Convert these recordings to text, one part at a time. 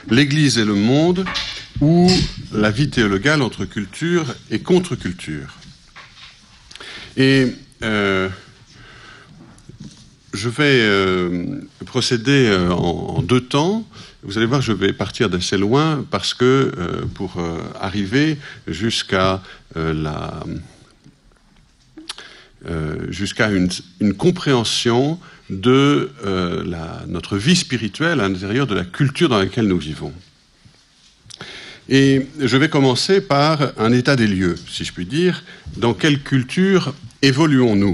l'Église et le monde ou la vie théologale entre culture et contre-culture. Et je vais procéder en deux temps. Vous allez voir, je vais partir d'assez loin parce que pour arriver jusqu'à jusqu'à une compréhension de notre vie spirituelle à l'intérieur de la culture dans laquelle nous vivons. Et je vais commencer par un état des lieux, si je puis dire. Dans quelle culture évoluons-nous ?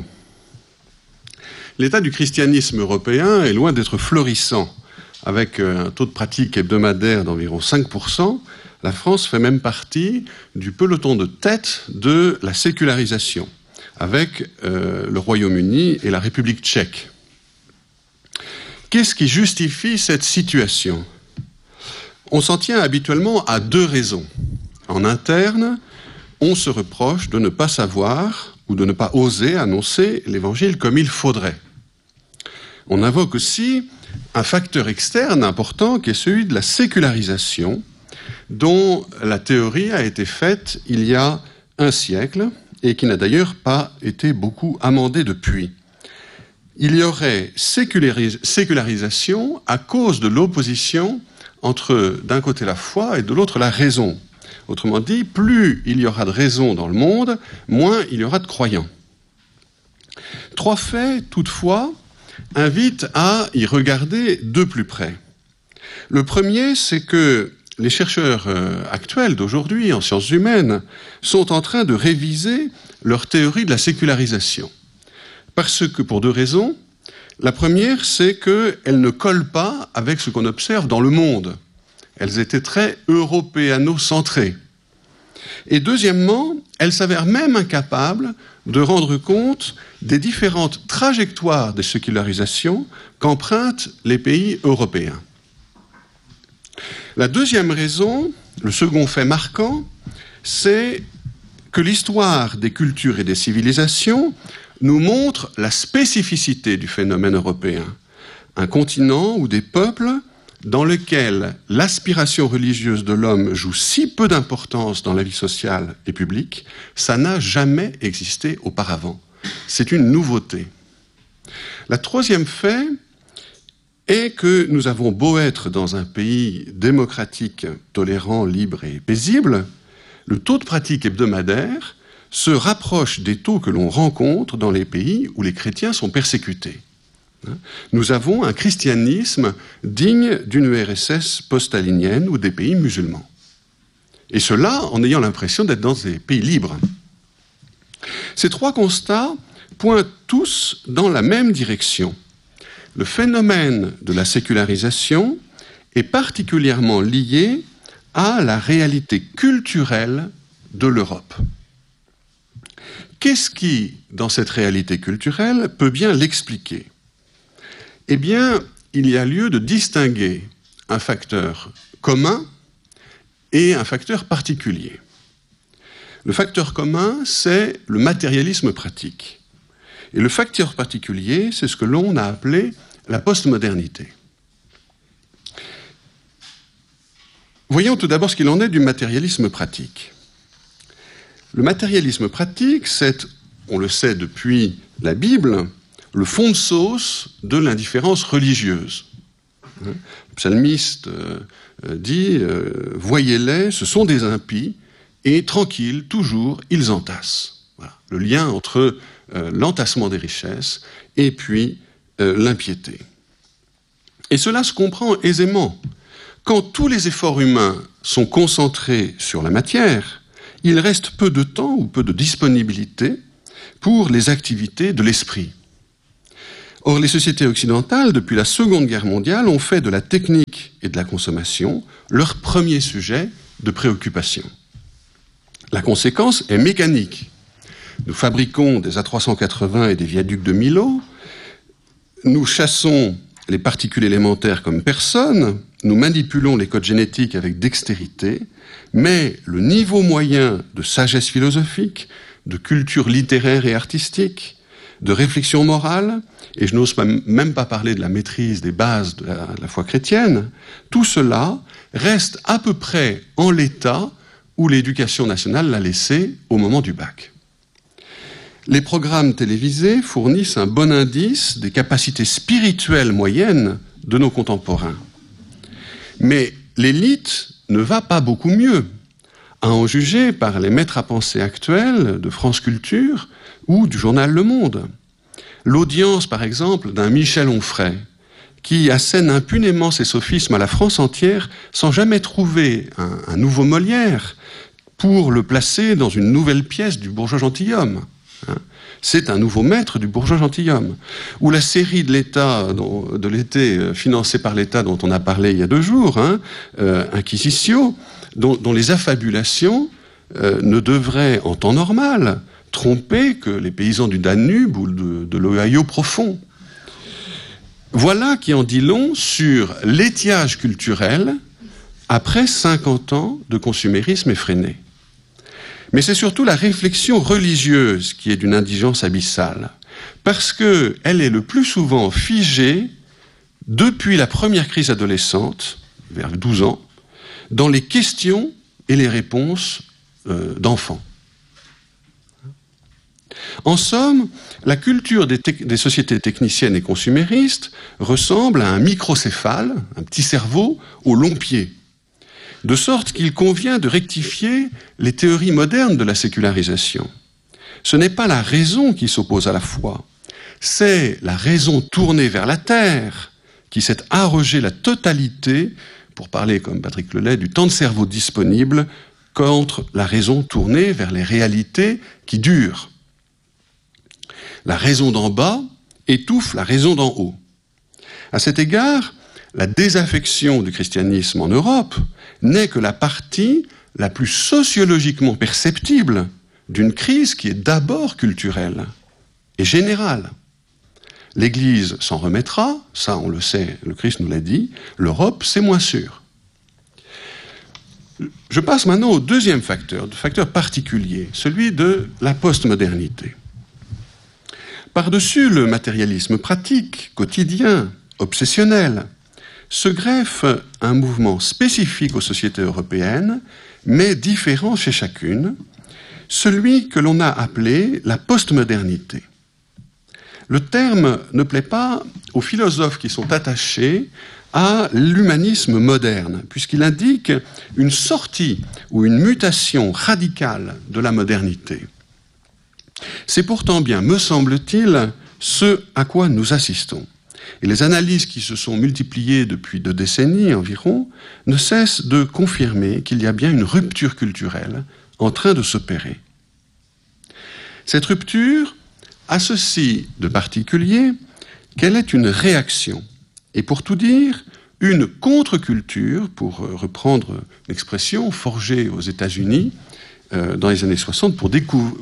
L'état du christianisme européen est loin d'être florissant. Avec un taux de pratique hebdomadaire d'environ 5%, la France fait même partie du peloton de tête de la sécularisation, avec le Royaume-Uni et la République tchèque. Qu'est-ce qui justifie cette situation ? On s'en tient habituellement à deux raisons. En interne, on se reproche de ne pas savoir ou de ne pas oser annoncer l'Évangile comme il faudrait. On invoque aussi un facteur externe important qui est celui de la sécularisation, dont la théorie a été faite il y a un siècle et qui n'a d'ailleurs pas été beaucoup amendée depuis. Il y aurait sécularisation à cause de l'opposition entre d'un côté la foi et de l'autre la raison. Autrement dit, plus il y aura de raison dans le monde, moins il y aura de croyants. Trois faits, toutefois, invitent à y regarder de plus près. Le premier, c'est que les chercheurs actuels d'aujourd'hui en sciences humaines sont en train de réviser leur théorie de la sécularisation. Parce que, pour deux raisons. La première, c'est qu'elles ne collent pas avec ce qu'on observe dans le monde. Elles étaient très européano-centrées. Et deuxièmement, elles s'avèrent même incapables de rendre compte des différentes trajectoires de sécularisation qu'empruntent les pays européens. La deuxième raison, le second fait marquant, c'est que l'histoire des cultures et des civilisations nous montre la spécificité du phénomène européen. Un continent ou des peuples dans lequel l'aspiration religieuse de l'homme joue si peu d'importance dans la vie sociale et publique, ça n'a jamais existé auparavant. C'est une nouveauté. La troisième fait est que nous avons beau être dans un pays démocratique, tolérant, libre et paisible, le taux de pratique hebdomadaire se rapproche des taux que l'on rencontre dans les pays où les chrétiens sont persécutés. Nous avons un christianisme digne d'une URSS post-stalinienne ou des pays musulmans. Et cela en ayant l'impression d'être dans des pays libres. Ces trois constats pointent tous dans la même direction. Le phénomène de la sécularisation est particulièrement lié à la réalité culturelle de l'Europe. Qu'est-ce qui, dans cette réalité culturelle, peut bien l'expliquer ? Eh bien, il y a lieu de distinguer un facteur commun et un facteur particulier. Le facteur commun, c'est le matérialisme pratique. Et le facteur particulier, c'est ce que l'on a appelé la postmodernité. Voyons tout d'abord ce qu'il en est du matérialisme pratique. Le matérialisme pratique, c'est, on le sait depuis la Bible, le fond de sauce de l'indifférence religieuse. Le psalmiste dit « Voyez-les, ce sont des impies, et tranquilles, toujours, ils entassent. » Voilà. Le lien entre l'entassement des richesses et puis l'impiété. Et cela se comprend aisément. Quand tous les efforts humains sont concentrés sur la matière, il reste peu de temps ou peu de disponibilité pour les activités de l'esprit. Or, les sociétés occidentales, depuis la Seconde Guerre mondiale, ont fait de la technique et de la consommation leur premier sujet de préoccupation. La conséquence est mécanique. Nous fabriquons des A380 et des viaducs de Milo, nous chassons les particules élémentaires comme personne, nous manipulons les codes génétiques avec dextérité, mais le niveau moyen de sagesse philosophique, de culture littéraire et artistique, de réflexion morale, et je n'ose même pas parler de la maîtrise des bases de la foi chrétienne, tout cela reste à peu près en l'état où l'éducation nationale l'a laissé au moment du bac. Les programmes télévisés fournissent un bon indice des capacités spirituelles moyennes de nos contemporains. Mais l'élite ne va pas beaucoup mieux, à en juger par les maîtres à penser actuels de France Culture ou du journal Le Monde. L'audience, par exemple, d'un Michel Onfray, qui assène impunément ses sophismes à la France entière sans jamais trouver un nouveau Molière pour le placer dans une nouvelle pièce du bourgeois gentilhomme. C'est un nouveau maître du bourgeois gentilhomme. Ou la série de l'État, de l'été, financée par l'État, dont on a parlé il y a 2 jours, Inquisitio, dont les affabulations ne devraient, en temps normal, tromper que les paysans du Danube ou de l'Ohio profond. Voilà qui en dit long sur l'étiage culturel après 50 ans de consumérisme effréné. Mais c'est surtout la réflexion religieuse qui est d'une indigence abyssale, parce qu'elle est le plus souvent figée depuis la première crise adolescente, vers 12 ans, dans les questions et les réponses d'enfants. En somme, la culture des sociétés techniciennes et consuméristes ressemble à un microcéphale, un petit cerveau au long pied, de sorte qu'il convient de rectifier les théories modernes de la sécularisation. Ce n'est pas la raison qui s'oppose à la foi, c'est la raison tournée vers la terre qui s'est arrogée la totalité, pour parler comme Patrick Lelay, du temps de cerveau disponible contre la raison tournée vers les réalités qui durent. La raison d'en bas étouffe la raison d'en haut. À cet égard, la désaffection du christianisme en Europe n'est que la partie la plus sociologiquement perceptible d'une crise qui est d'abord culturelle et générale. L'Église s'en remettra, ça on le sait, le Christ nous l'a dit, l'Europe c'est moins sûr. Je passe maintenant au deuxième facteur particulier, celui de la postmodernité. Par-dessus le matérialisme pratique, quotidien, obsessionnel, se greffe un mouvement spécifique aux sociétés européennes, mais différent chez chacune, celui que l'on a appelé la postmodernité. Le terme ne plaît pas aux philosophes qui sont attachés à l'humanisme moderne, puisqu'il indique une sortie ou une mutation radicale de la modernité. C'est pourtant bien, me semble-t-il, ce à quoi nous assistons. Et les analyses qui se sont multipliées depuis 2 décennies environ ne cessent de confirmer qu'il y a bien une rupture culturelle en train de s'opérer. Cette rupture a ceci de particulier qu'elle est une réaction. Et pour tout dire, une contre-culture, pour reprendre l'expression forgée aux États-Unis dans les années 60 pour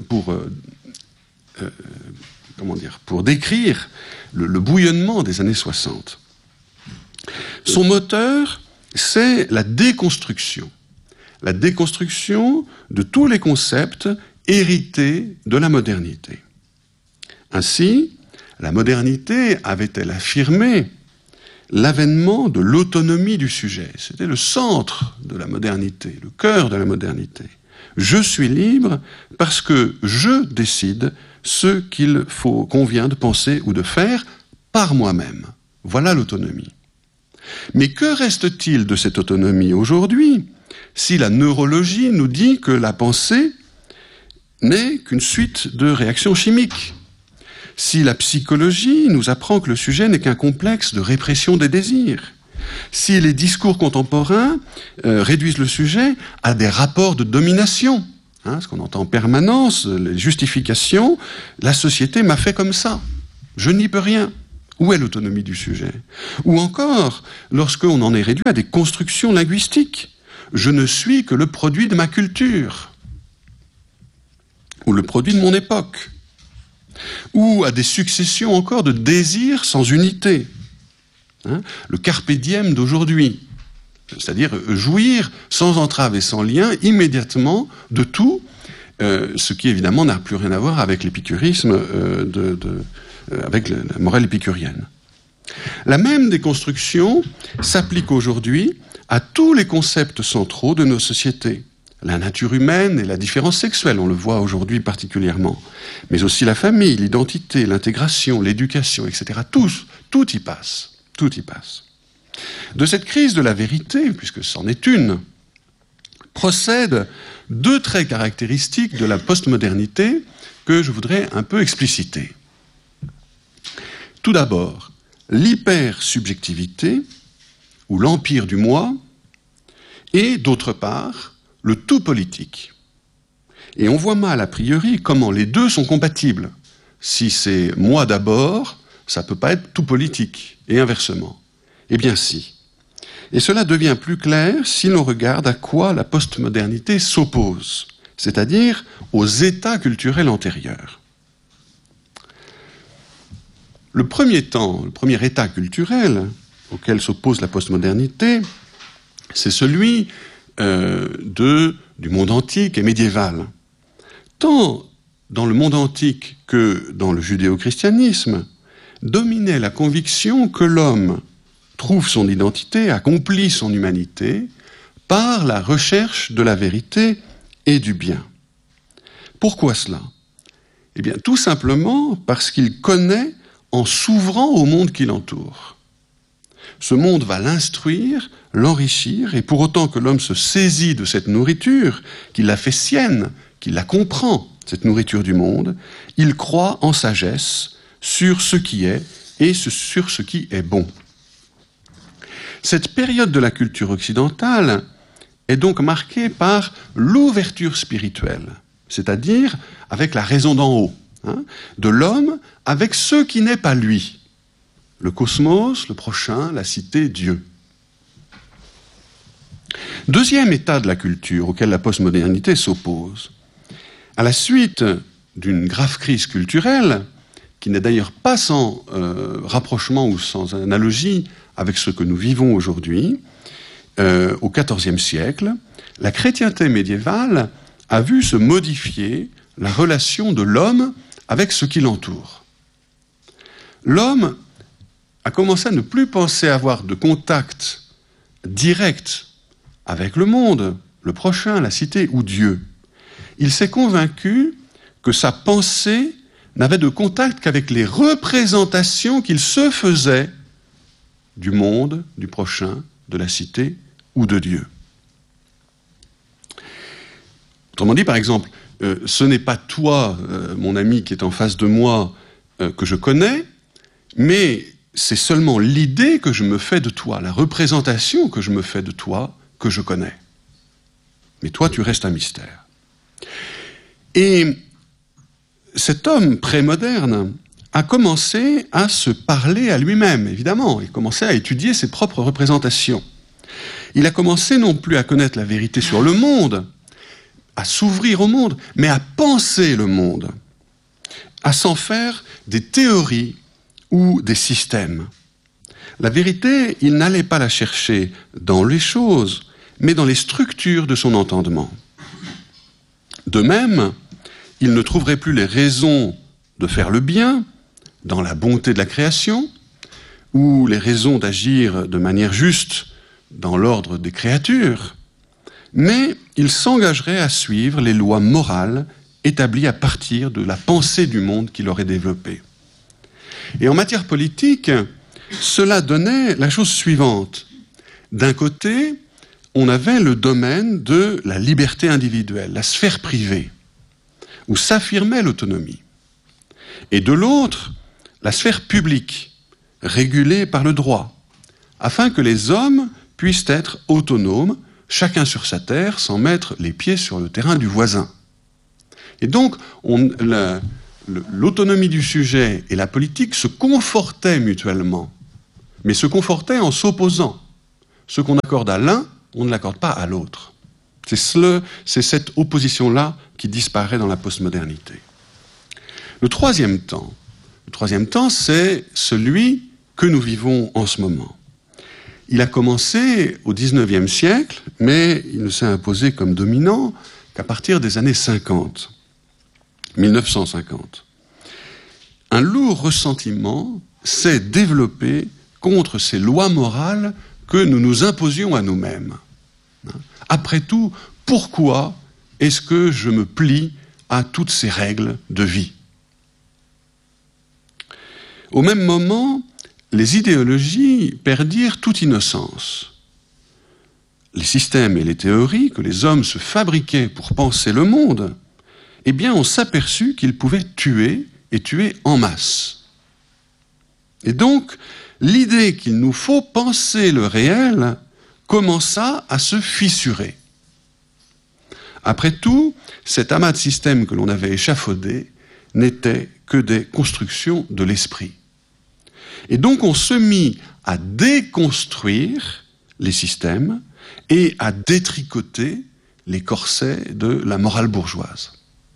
décrire le bouillonnement des années 60. Son moteur, c'est la déconstruction de tous les concepts hérités de la modernité. Ainsi, la modernité avait-elle affirmé l'avènement de l'autonomie du sujet. C'était le centre de la modernité, le cœur de la modernité. Je suis libre parce que je décide ce qu'il convient de penser ou de faire par moi-même. Voilà l'autonomie. Mais que reste-t-il de cette autonomie aujourd'hui si la neurologie nous dit que la pensée n'est qu'une suite de réactions chimiques? Si la psychologie nous apprend que le sujet n'est qu'un complexe de répression des désirs? Si les discours contemporains réduisent le sujet à des rapports de domination, ce qu'on entend en permanence, les justifications, la société m'a fait comme ça, je n'y peux rien. Où est l'autonomie du sujet? Ou encore, lorsqu'on en est réduit à des constructions linguistiques, je ne suis que le produit de ma culture, ou le produit de mon époque, ou à des successions encore de désirs sans unité. Le carpe diem d'aujourd'hui, c'est-à-dire jouir sans entrave et sans lien immédiatement de tout ce qui évidemment n'a plus rien à voir avec l'épicurisme, avec la morale épicurienne. La même déconstruction s'applique aujourd'hui à tous les concepts centraux de nos sociétés. La nature humaine et la différence sexuelle, on le voit aujourd'hui particulièrement, mais aussi la famille, l'identité, l'intégration, l'éducation, etc. Tout y passe, tout y passe. De cette crise de la vérité, puisque c'en est une, procèdent deux traits caractéristiques de la postmodernité que je voudrais un peu expliciter. Tout d'abord, l'hypersubjectivité, ou l'empire du moi, et d'autre part, le tout politique. Et on voit mal, a priori, comment les deux sont compatibles. Si c'est moi d'abord, ça ne peut pas être tout politique, et inversement. Eh bien si. Et cela devient plus clair si l'on regarde à quoi la postmodernité s'oppose, c'est-à-dire aux états culturels antérieurs. Le premier état culturel auquel s'oppose la postmodernité, c'est celui du monde antique et médiéval. Tant dans le monde antique que dans le judéo-christianisme, dominait la conviction que l'homme trouve son identité, accomplit son humanité par la recherche de la vérité et du bien. Pourquoi cela ? Eh bien, tout simplement parce qu'il connaît en s'ouvrant au monde qui l'entoure. Ce monde va l'instruire, l'enrichir, et pour autant que l'homme se saisit de cette nourriture, qu'il la fait sienne, qu'il la comprend, cette nourriture du monde, il croit en sagesse sur ce qui est et sur ce qui est bon. Cette période de la culture occidentale est donc marquée par l'ouverture spirituelle, c'est-à-dire avec la raison d'en haut, de l'homme avec ce qui n'est pas lui, le cosmos, le prochain, la cité, Dieu. Deuxième état de la culture auquel la postmodernité s'oppose. À la suite d'une grave crise culturelle, qui n'est d'ailleurs pas sans rapprochement ou sans analogie avec ce que nous vivons aujourd'hui, au XIVe siècle, la chrétienté médiévale a vu se modifier la relation de l'homme avec ce qui l'entoure. L'homme a commencé à ne plus penser avoir de contact direct avec le monde, le prochain, la cité ou Dieu. Il s'est convaincu que sa pensée n'avait de contact qu'avec les représentations qu'il se faisait du monde, du prochain, de la cité ou de Dieu. Autrement dit, par exemple, ce n'est pas toi, mon ami qui est en face de moi, que je connais, mais c'est seulement l'idée que je me fais de toi, la représentation que je me fais de toi, que je connais. Mais toi, tu restes un mystère. Et cet homme prémoderne a commencé à se parler à lui-même, évidemment. Il commençait à étudier ses propres représentations. Il a commencé non plus à connaître la vérité sur le monde, à s'ouvrir au monde, mais à penser le monde, à s'en faire des théories ou des systèmes. La vérité, il n'allait pas la chercher dans les choses, mais dans les structures de son entendement. De même, il ne trouverait plus les raisons de faire le bien dans la bonté de la création, ou les raisons d'agir de manière juste dans l'ordre des créatures, mais il s'engagerait à suivre les lois morales établies à partir de la pensée du monde qu'il aurait développée. Et en matière politique, cela donnait la chose suivante. D'un côté, on avait le domaine de la liberté individuelle, la sphère privée, où s'affirmait l'autonomie. Et de l'autre, la sphère publique, régulée par le droit, afin que les hommes puissent être autonomes, chacun sur sa terre, sans mettre les pieds sur le terrain du voisin. Et donc, l'autonomie du sujet et la politique se confortaient mutuellement, mais se confortaient en s'opposant. Ce qu'on accorde à l'un, on ne l'accorde pas à l'autre. C'est cette opposition-là qui disparaît dans la postmodernité. Le troisième temps, c'est celui que nous vivons en ce moment. Il a commencé au XIXe siècle, mais il ne s'est imposé comme dominant qu'à partir des années 50, 1950, un lourd ressentiment s'est développé contre ces lois morales que nous nous imposions à nous-mêmes. Après tout, pourquoi est-ce que je me plie à toutes ces règles de vie? Au même moment, les idéologies perdirent toute innocence. Les systèmes et les théories que les hommes se fabriquaient pour penser le monde, eh bien, on s'aperçut qu'ils pouvaient tuer et tuer en masse. Et donc, l'idée qu'il nous faut penser le réel commença à se fissurer. Après tout, cet amas de systèmes que l'on avait échafaudé n'était que des constructions de l'esprit. Et donc on se mit à déconstruire les systèmes et à détricoter les corsets de la morale bourgeoise.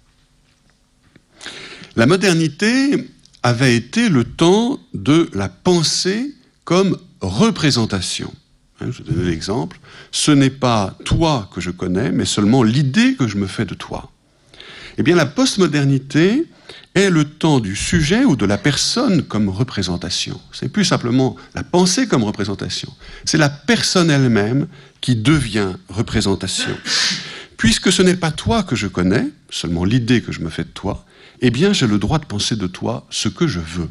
La modernité avait été le temps de la pensée comme représentation. Je vais donner l'exemple. Ce n'est pas toi que je connais, mais seulement l'idée que je me fais de toi. Eh bien, la postmodernité est le temps du sujet ou de la personne comme représentation. C'est plus simplement la pensée comme représentation. C'est la personne elle-même qui devient représentation. Puisque ce n'est pas toi que je connais, seulement l'idée que je me fais de toi, eh bien, j'ai le droit de penser de toi ce que je veux.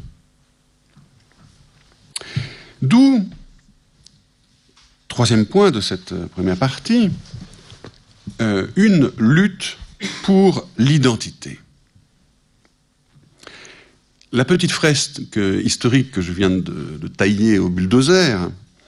D'où, troisième point de cette première partie, une lutte pour l'identité. La petite fresque historique que je viens de tailler au bulldozer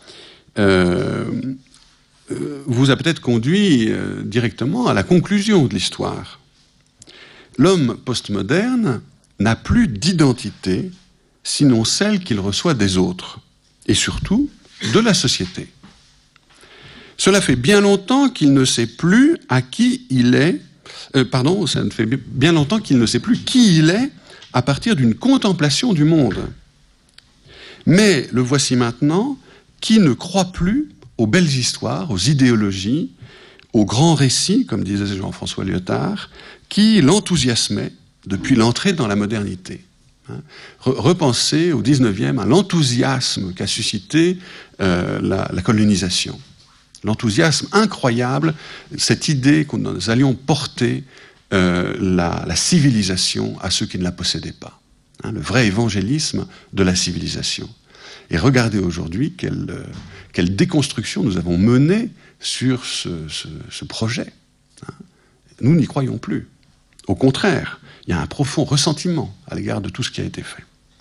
vous a peut-être conduit directement à la conclusion de l'histoire. L'homme postmoderne n'a plus d'identité, sinon celle qu'il reçoit des autres, et surtout de la société. Cela fait bien longtemps qu'il ne sait plus à qui il est, ça fait bien longtemps qu'il ne sait plus qui il est à partir d'une contemplation du monde. Mais le voici maintenant qui ne croit plus aux belles histoires, aux idéologies, aux grands récits, comme disait Jean-François Lyotard, qui l'enthousiasmaient depuis l'entrée dans la modernité. Repenser au XIXe à l'enthousiasme qu'a suscité la colonisation. L'enthousiasme incroyable, cette idée que nous allions porter la civilisation à ceux qui ne la possédaient pas. Le vrai évangélisme de la civilisation. Et regardez aujourd'hui quelle déconstruction nous avons menée sur ce projet. Nous n'y croyons plus. Au contraire, il y a un profond ressentiment à l'égard de tout ce qui a été fait.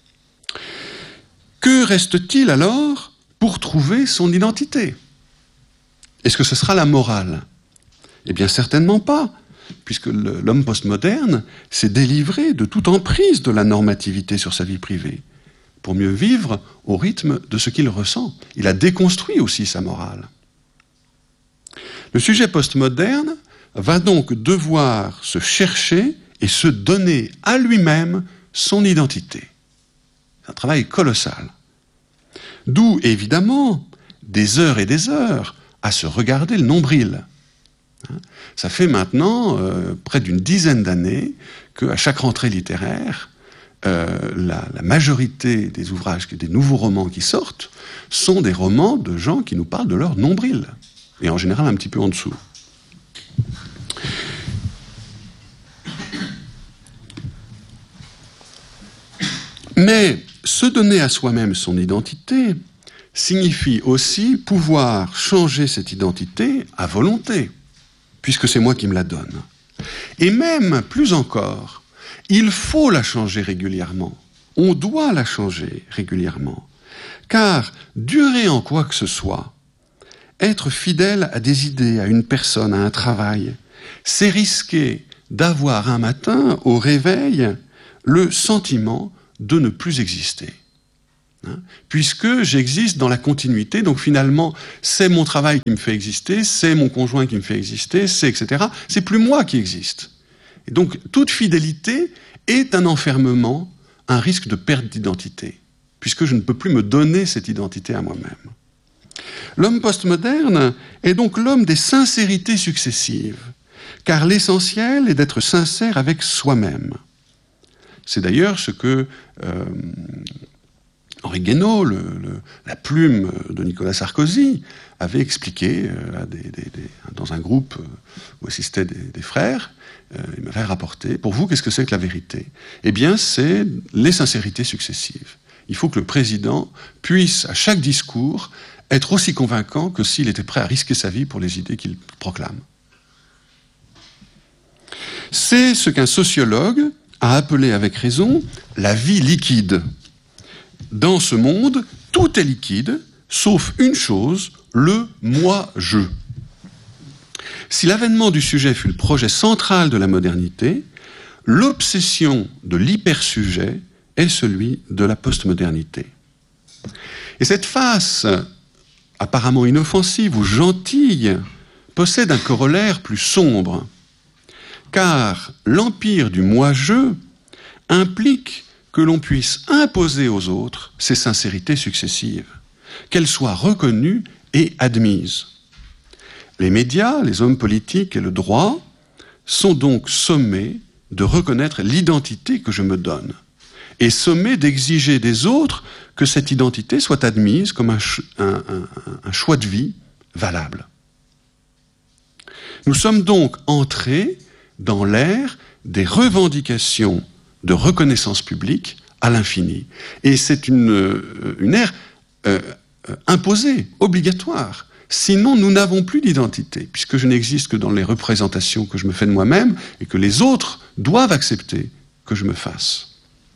Que reste-t-il alors pour trouver son identité? Est-ce que ce sera la morale? Eh bien, certainement pas, puisque l'homme postmoderne s'est délivré de toute emprise de la normativité sur sa vie privée, pour mieux vivre au rythme de ce qu'il ressent. Il a déconstruit aussi sa morale. Le sujet postmoderne va donc devoir se chercher et se donner à lui-même son identité. C'est un travail colossal. D'où, évidemment, des heures et des heures à se regarder le nombril. Ça fait maintenant près d'une dizaine d'années qu'à chaque rentrée littéraire, la majorité des ouvrages, des nouveaux romans qui sortent, sont des romans de gens qui nous parlent de leur nombril, et en général un petit peu en dessous. Mais se donner à soi-même son identité signifie aussi pouvoir changer cette identité à volonté, puisque c'est moi qui me la donne. Et même, plus encore, il faut la changer régulièrement. On doit la changer régulièrement. Car durer en quoi que ce soit, être fidèle à des idées, à une personne, à un travail, c'est risquer d'avoir un matin, au réveil, le sentiment de ne plus exister. Puisque j'existe dans la continuité, donc finalement, c'est mon travail qui me fait exister, c'est mon conjoint qui me fait exister, c'est etc. C'est plus moi qui existe. Et donc, toute fidélité est un enfermement, un risque de perte d'identité, puisque je ne peux plus me donner cette identité à moi-même. L'homme postmoderne est donc l'homme des sincérités successives. car l'essentiel est d'être sincère avec soi-même. C'est d'ailleurs ce que Henri Guénaud, la plume de Nicolas Sarkozy, avait expliqué dans un groupe où assistaient des frères. Il m'avait rapporté, pour vous, qu'est-ce que c'est que la vérité? Eh bien, c'est les sincérités successives. Il faut que le président puisse, à chaque discours, être aussi convaincant que s'il était prêt à risquer sa vie pour les idées qu'il proclame. C'est ce qu'un sociologue a appelé avec raison la vie liquide. Dans ce monde, tout est liquide, sauf une chose, le moi-je. Si l'avènement du sujet fut le projet central de la modernité, l'obsession de l'hypersujet est celui de la postmodernité. Et cette face apparemment inoffensive ou gentille possède un corollaire plus sombre, car l'empire du moi-je implique que l'on puisse imposer aux autres ces sincérités successives, qu'elles soient reconnues et admises. Les médias, les hommes politiques et le droit sont donc sommés de reconnaître l'identité que je me donne et sommés d'exiger des autres que cette identité soit admise comme un choix de vie valable. Nous sommes donc entrés dans l'ère des revendications de reconnaissance publique à l'infini. Et c'est une ère imposée, obligatoire. Sinon, nous n'avons plus d'identité, puisque je n'existe que dans les représentations que je me fais de moi-même et que les autres doivent accepter que je me fasse.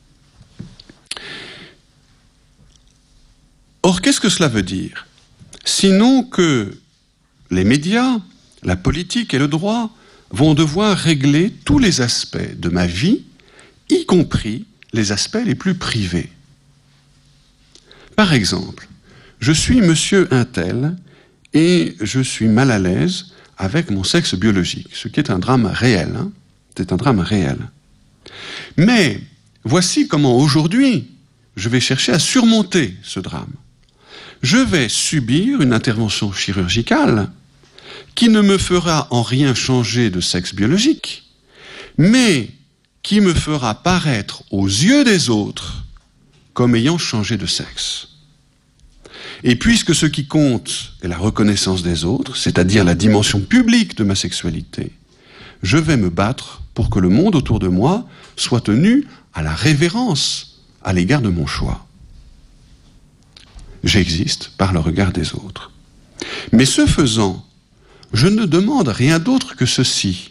Or, qu'est-ce que cela veut dire? Sinon que les médias, la politique et le droit vont devoir régler tous les aspects de ma vie, y compris les aspects les plus privés. Par exemple, je suis monsieur Untel et je suis mal à l'aise avec mon sexe biologique, ce qui est un drame réel. C'est un drame réel. Mais voici comment aujourd'hui je vais chercher à surmonter ce drame. Je vais subir une intervention chirurgicale qui ne me fera en rien changer de sexe biologique, mais qui me fera paraître aux yeux des autres comme ayant changé de sexe. Et puisque ce qui compte est la reconnaissance des autres, c'est-à-dire la dimension publique de ma sexualité, je vais me battre pour que le monde autour de moi soit tenu à la révérence à l'égard de mon choix. J'existe par le regard des autres. Mais ce faisant, je ne demande rien d'autre que ceci,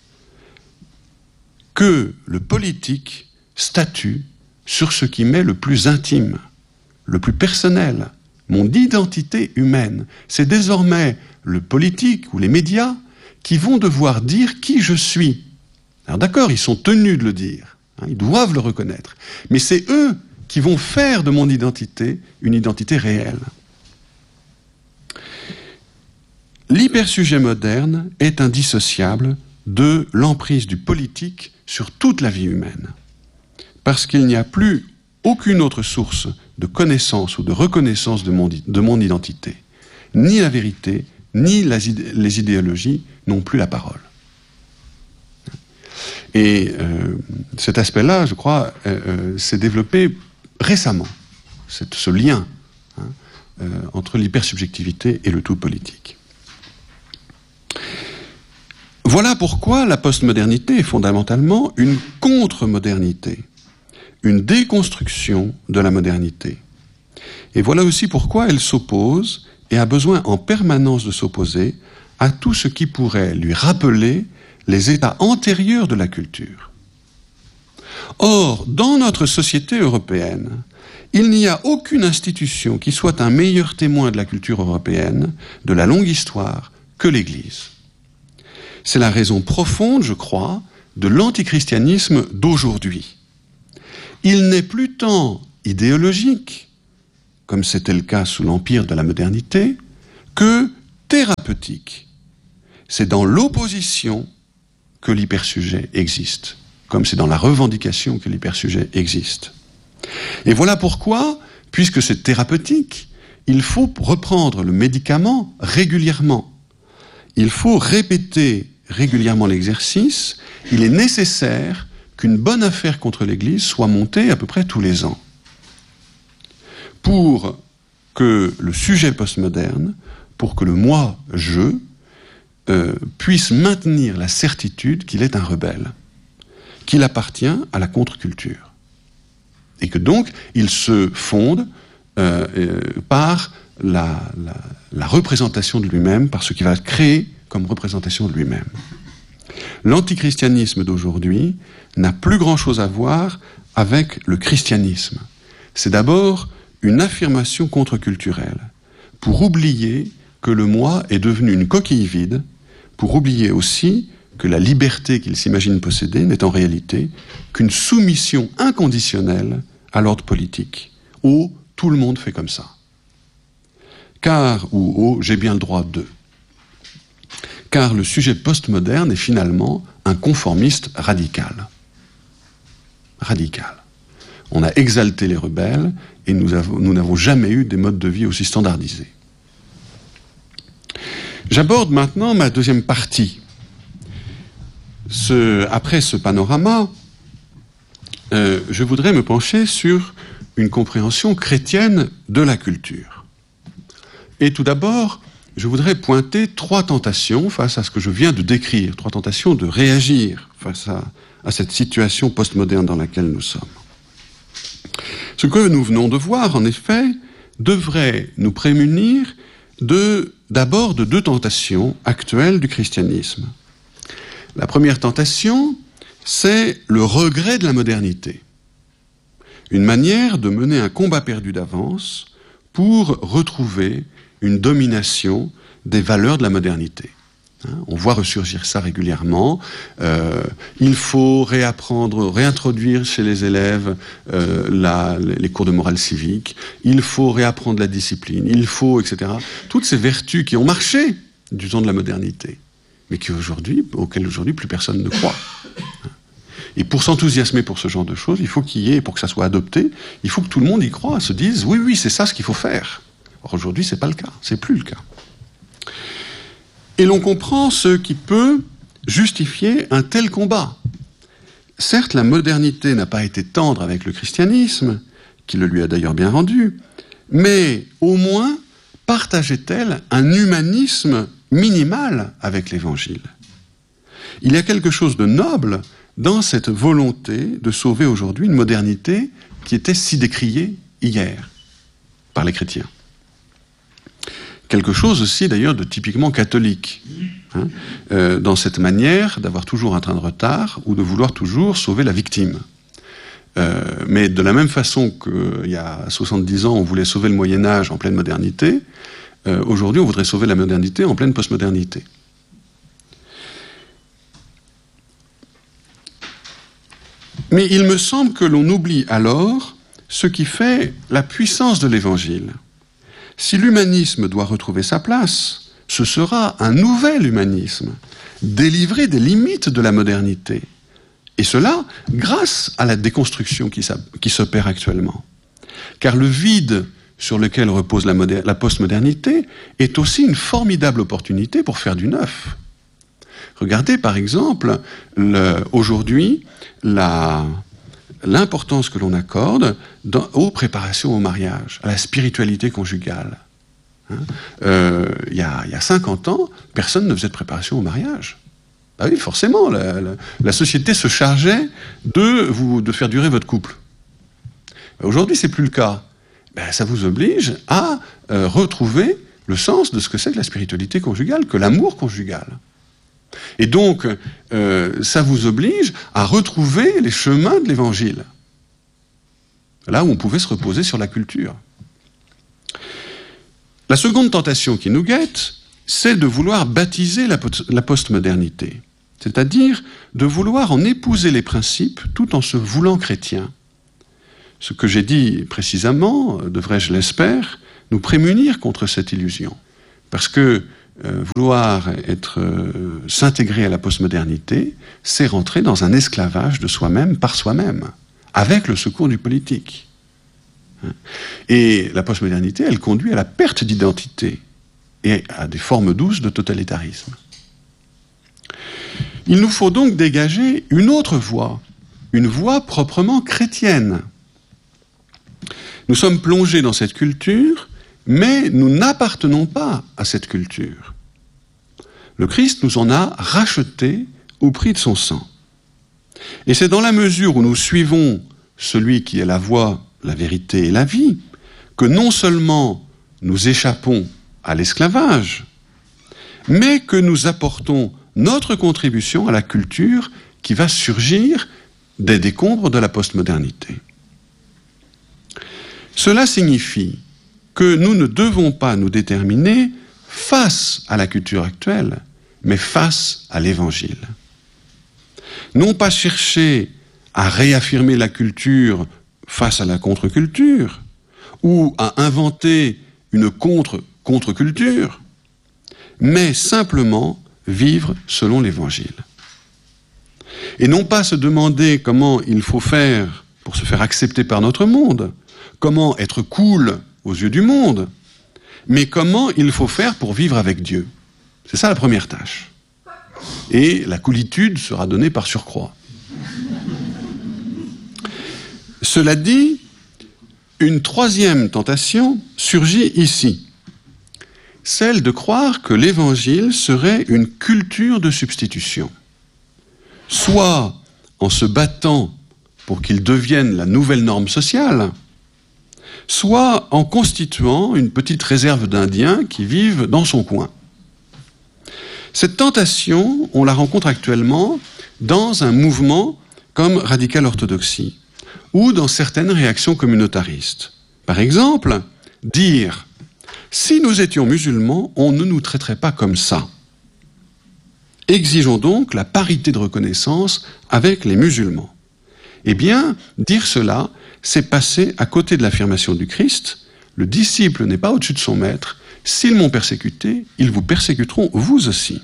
que le politique statue sur ce qui m'est le plus intime, le plus personnel, mon identité humaine. C'est désormais le politique ou les médias qui vont devoir dire qui je suis. Alors d'accord, ils sont tenus de le dire, ils doivent le reconnaître, mais c'est eux qui vont faire de mon identité une identité réelle. L'hypersujet moderne est indissociable de l'emprise du politique sur toute la vie humaine, parce qu'il n'y a plus aucune autre source de connaissance ou de reconnaissance de mon identité. Ni la vérité, ni les idéologies n'ont plus la parole. Et cet aspect-là, je crois, s'est développé récemment, ce lien entre l'hypersubjectivité et le tout politique. Voilà pourquoi la postmodernité est fondamentalement une contre-modernité, une déconstruction de la modernité. Et voilà aussi pourquoi elle s'oppose et a besoin en permanence de s'opposer à tout ce qui pourrait lui rappeler les états antérieurs de la culture. Or, dans notre société européenne, il n'y a aucune institution qui soit un meilleur témoin de la culture européenne, de la longue histoire, que l'Église. C'est la raison profonde, je crois, de l'antichristianisme d'aujourd'hui. Il n'est plus tant idéologique, comme c'était le cas sous l'empire de la modernité, que thérapeutique. C'est dans l'opposition que l'hypersujet existe, comme c'est dans la revendication que l'hypersujet existe. Et voilà pourquoi, puisque c'est thérapeutique, il faut reprendre le médicament régulièrement. Il faut répéter régulièrement l'exercice, il est nécessaire qu'une bonne affaire contre l'Église soit montée à peu près tous les ans, pour que le sujet postmoderne, pour que le moi-je puisse maintenir la certitude qu'il est un rebelle, qu'il appartient à la contre-culture, et que donc il se fonde par la représentation de lui-même, par ce qu'il va créer comme représentation de lui-même. L'antichristianisme d'aujourd'hui n'a plus grand-chose à voir avec le christianisme. C'est d'abord une affirmation contre-culturelle, pour oublier que le moi est devenu une coquille vide, pour oublier aussi que la liberté qu'il s'imagine posséder n'est en réalité qu'une soumission inconditionnelle à l'ordre politique. Oh, tout le monde fait comme ça. Car, ou oh, j'ai bien le droit de. Car le sujet postmoderne est finalement un conformiste radical. Radical. On a exalté les rebelles et nous n'avons jamais eu des modes de vie aussi standardisés. J'aborde maintenant ma deuxième partie. Après ce panorama, je voudrais me pencher sur une compréhension chrétienne de la culture. Et tout d'abord, je voudrais pointer 3 tentations face à ce que je viens de décrire, 3 tentations de réagir face à cette situation postmoderne dans laquelle nous sommes. Ce que nous venons de voir, en effet, devrait nous prémunir d'abord de 2 tentations actuelles du christianisme. La première tentation, c'est le regret de la modernité. Une manière de mener un combat perdu d'avance pour retrouver une domination des valeurs de la modernité. On voit ressurgir ça régulièrement. Il faut réintroduire chez les élèves les cours de morale civique. Il faut réapprendre la discipline. Il faut, etc. Toutes ces vertus qui ont marché du temps de la modernité, mais auxquelles aujourd'hui plus personne ne croit. Et pour s'enthousiasmer pour ce genre de choses, il faut qu'il y ait, pour que ça soit adopté, il faut que tout le monde y croit, se dise oui, oui, c'est ça ce qu'il faut faire. Or aujourd'hui, c'est pas le cas, c'est plus le cas. Et l'on comprend ce qui peut justifier un tel combat. Certes, la modernité n'a pas été tendre avec le christianisme, qui le lui a d'ailleurs bien rendu, mais au moins partageait-elle un humanisme minimal avec l'Évangile. Il y a quelque chose de noble dans cette volonté de sauver aujourd'hui une modernité qui était si décriée hier par les chrétiens. Quelque chose aussi d'ailleurs de typiquement catholique, dans cette manière d'avoir toujours un train de retard ou de vouloir toujours sauver la victime. Mais de la même façon qu'il y a 70 ans on voulait sauver le Moyen-Âge en pleine modernité, aujourd'hui on voudrait sauver la modernité en pleine postmodernité. Mais il me semble que l'on oublie alors ce qui fait la puissance de l'Évangile. Si l'humanisme doit retrouver sa place, ce sera un nouvel humanisme, délivré des limites de la modernité. Et cela grâce à la déconstruction qui s'opère actuellement. Car le vide sur lequel repose la postmodernité est aussi une formidable opportunité pour faire du neuf. Regardez par exemple, aujourd'hui, l'importance que l'on accorde aux préparations au mariage, à la spiritualité conjugale. Il y a 50 ans, personne ne faisait de préparation au mariage. Ah oui, forcément, la société se chargeait de faire durer votre couple. Aujourd'hui, c'est plus le cas. Ça vous oblige à retrouver le sens de ce que c'est que la spiritualité conjugale, que l'amour conjugal. Et donc, ça vous oblige à retrouver les chemins de l'Évangile. Là où on pouvait se reposer sur la culture. La seconde tentation qui nous guette, c'est de vouloir baptiser la postmodernité. C'est-à-dire de vouloir en épouser les principes tout en se voulant chrétien. Ce que j'ai dit précisément devrait, je l'espère, nous prémunir contre cette illusion. Parce que vouloir s'intégrer à la postmodernité, c'est rentrer dans un esclavage de soi-même par soi-même, avec le secours du politique. Et la postmodernité, elle conduit à la perte d'identité et à des formes douces de totalitarisme. Il nous faut donc dégager une autre voie, une voie proprement chrétienne. Nous sommes plongés dans cette culture, mais nous n'appartenons pas à cette culture. Le Christ nous en a rachetés au prix de son sang. Et c'est dans la mesure où nous suivons celui qui est la voie, la vérité et la vie, que non seulement nous échappons à l'esclavage, mais que nous apportons notre contribution à la culture qui va surgir des décombres de la postmodernité. Cela signifie que nous ne devons pas nous déterminer face à la culture actuelle, mais face à l'Évangile. Non pas chercher à réaffirmer la culture face à la contre-culture, ou à inventer une contre-culture, mais simplement vivre selon l'Évangile. Et non pas se demander comment il faut faire pour se faire accepter par notre monde, comment être cool aux yeux du monde, mais comment il faut faire pour vivre avec Dieu. C'est ça la première tâche. Et la coolitude sera donnée par surcroît. Cela dit, une troisième tentation surgit ici, celle de croire que l'Évangile serait une culture de substitution, soit en se battant pour qu'il devienne la nouvelle norme sociale, soit en constituant une petite réserve d'Indiens qui vivent dans son coin. Cette tentation, on la rencontre actuellement dans un mouvement comme Radical Orthodoxie, ou dans certaines réactions communautaristes. Par exemple, dire « si nous étions musulmans, on ne nous traiterait pas comme ça ». Exigeons donc la parité de reconnaissance avec les musulmans. Eh bien, dire cela, c'est passer à côté de l'affirmation du Christ. Le disciple n'est pas au-dessus de son maître. S'ils m'ont persécuté, ils vous persécuteront vous aussi.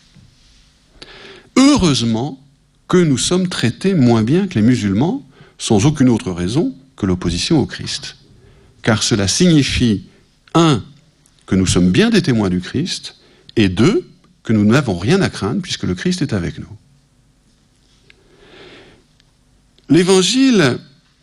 Heureusement que nous sommes traités moins bien que les musulmans, sans aucune autre raison que l'opposition au Christ. Car cela signifie, 1, que nous sommes bien des témoins du Christ, et 2, que nous n'avons rien à craindre puisque le Christ est avec nous. L'Évangile,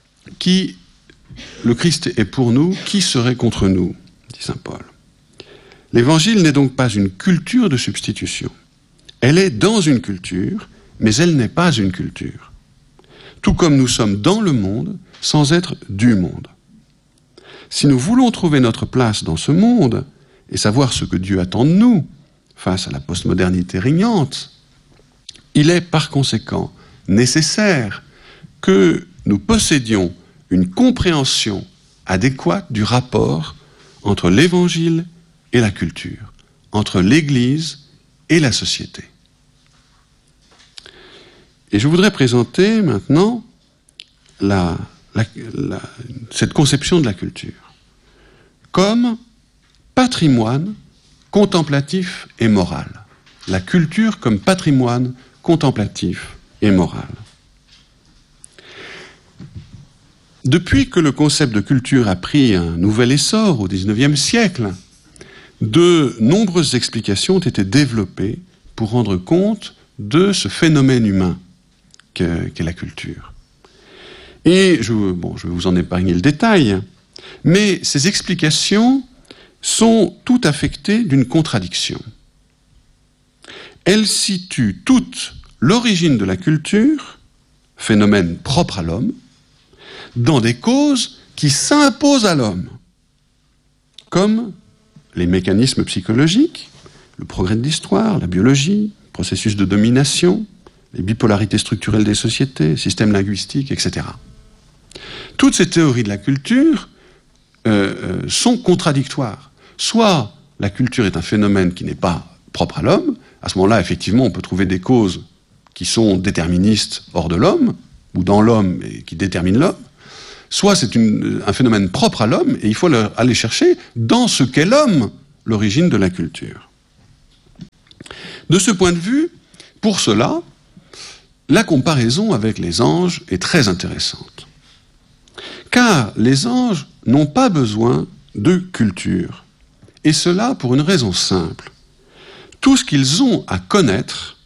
le Christ est pour nous, qui serait contre nous, dit saint Paul. L'Évangile n'est donc pas une culture de substitution. Elle est dans une culture, mais elle n'est pas une culture. Tout comme nous sommes dans le monde, sans être du monde. Si nous voulons trouver notre place dans ce monde, et savoir ce que Dieu attend de nous, face à la postmodernité régnante, il est par conséquent nécessaire que nous possédions une compréhension adéquate du rapport entre l'Évangile et la culture, entre l'Église et la société. Et je voudrais présenter maintenant cette conception de la culture comme patrimoine contemplatif et moral. La culture comme patrimoine contemplatif et moral. Depuis que le concept de culture a pris un nouvel essor au XIXe siècle, de nombreuses explications ont été développées pour rendre compte de ce phénomène humain qu'est la culture. Et je vais vous en épargner le détail, mais ces explications sont toutes affectées d'une contradiction. Elles situent toute l'origine de la culture, phénomène propre à l'homme, dans des causes qui s'imposent à l'homme, comme les mécanismes psychologiques, le progrès de l'histoire, la biologie, le processus de domination, les bipolarités structurelles des sociétés, systèmes linguistiques, etc. Toutes ces théories de la culture sont contradictoires. Soit la culture est un phénomène qui n'est pas propre à l'homme, à ce moment-là, effectivement, on peut trouver des causes qui sont déterministes hors de l'homme, ou dans l'homme et qui déterminent l'homme, soit c'est un phénomène propre à l'homme, et il faut aller chercher dans ce qu'est l'homme l'origine de la culture. De ce point de vue, pour cela, la comparaison avec les anges est très intéressante. Car les anges n'ont pas besoin de culture. Et cela pour une raison simple. Tout ce qu'ils ont à connaître,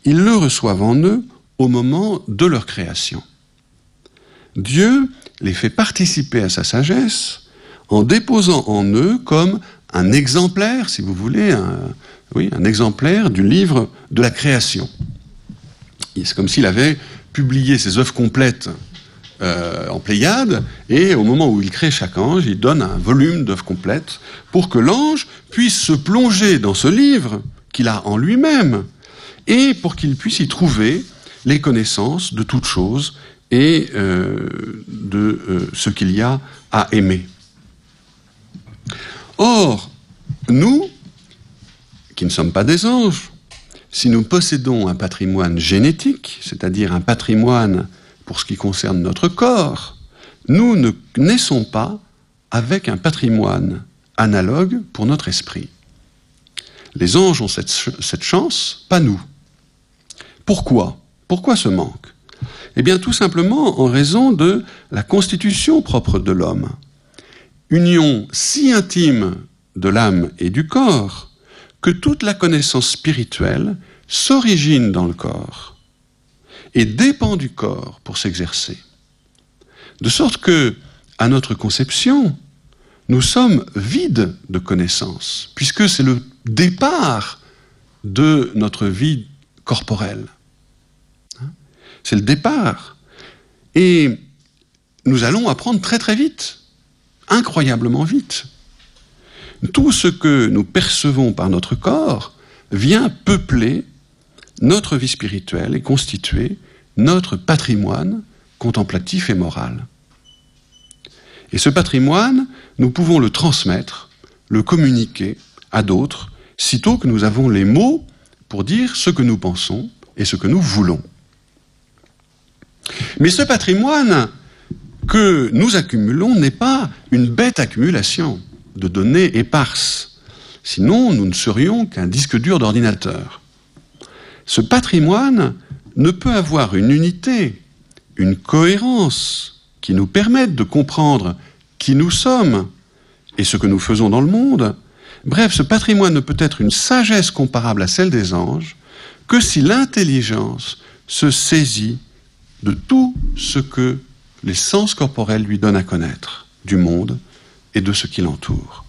ils le reçoivent en eux au moment de leur création. Dieu les fait participer à sa sagesse en déposant en eux comme un exemplaire, si vous voulez, un exemplaire du livre de la création. C'est comme s'il avait publié ses œuvres complètes en Pléiade, et au moment où il crée chaque ange, il donne un volume d'œuvres complètes pour que l'ange puisse se plonger dans ce livre qu'il a en lui-même, et pour qu'il puisse y trouver les connaissances de toutes choses et de ce qu'il y a à aimer. Or, nous, qui ne sommes pas des anges, si nous possédons un patrimoine génétique, c'est-à-dire un patrimoine pour ce qui concerne notre corps, nous ne naissons pas avec un patrimoine analogue pour notre esprit. Les anges ont cette chance, pas nous. Pourquoi ? Pourquoi ce manque ? Eh bien, tout simplement en raison de la constitution propre de l'homme. Union si intime de l'âme et du corps que toute la connaissance spirituelle s'origine dans le corps et dépend du corps pour s'exercer. De sorte que, à notre conception, nous sommes vides de connaissances, puisque c'est le départ de notre vie corporelle. C'est le départ. Et nous allons apprendre très très vite, incroyablement vite. Tout ce que nous percevons par notre corps vient peupler notre vie spirituelle et constituer notre patrimoine contemplatif et moral. Et ce patrimoine, nous pouvons le transmettre, le communiquer à d'autres, sitôt que nous avons les mots pour dire ce que nous pensons et ce que nous voulons. Mais ce patrimoine que nous accumulons n'est pas une bête accumulation de données éparses. Sinon, nous ne serions qu'un disque dur d'ordinateur. Ce patrimoine ne peut avoir une unité, une cohérence qui nous permette de comprendre qui nous sommes et ce que nous faisons dans le monde. Bref, ce patrimoine ne peut être une sagesse comparable à celle des anges que si l'intelligence se saisit de tout ce que les sens corporels lui donnent à connaître du monde et de ce qui l'entoure.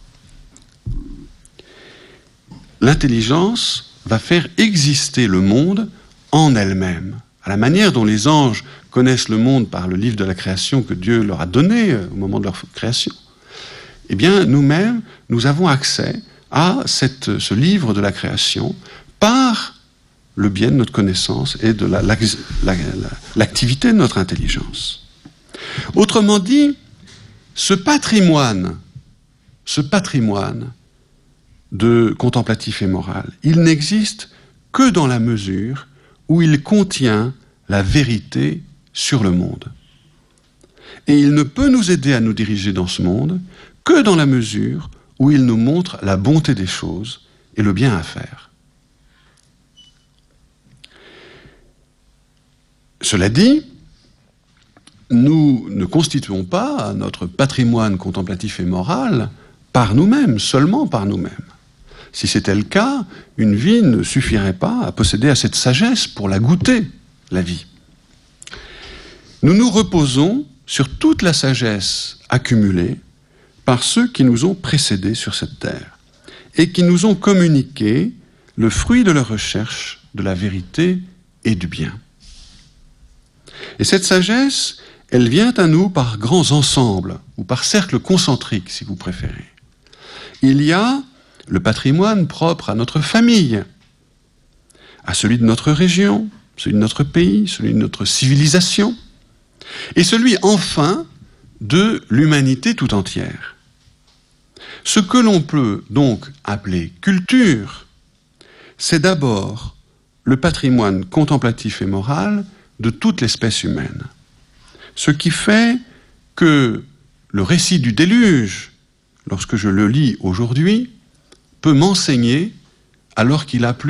L'intelligence va faire exister le monde en elle-même, à la manière dont les anges connaissent le monde par le livre de la création que Dieu leur a donné au moment de leur création. Eh bien, nous-mêmes, nous avons accès à ce livre de la création par le biais de notre connaissance et de l'activité de notre intelligence. Autrement dit, ce patrimoine de contemplatif et moral, il n'existe que dans la mesure où il contient la vérité sur le monde. Et il ne peut nous aider à nous diriger dans ce monde que dans la mesure où il nous montre la bonté des choses et le bien à faire. Cela dit, nous ne constituons pas notre patrimoine contemplatif et moral par nous-mêmes, seulement par nous-mêmes. Si c'était le cas, une vie ne suffirait pas à posséder assez de sagesse pour la goûter, la vie. Nous nous reposons sur toute la sagesse accumulée par ceux qui nous ont précédés sur cette terre et qui nous ont communiqué le fruit de leur recherche de la vérité et du bien. Et cette sagesse, elle vient à nous par grands ensembles, ou par cercles concentriques, si vous préférez. Il y a le patrimoine propre à notre famille, à celui de notre région, celui de notre pays, celui de notre civilisation, et celui, enfin, de l'humanité tout entière. Ce que l'on peut donc appeler culture, c'est d'abord le patrimoine contemplatif et moral de toute l'espèce humaine. Ce qui fait que le récit du déluge, lorsque je le lis aujourd'hui, peut m'enseigner alors qu'il a plu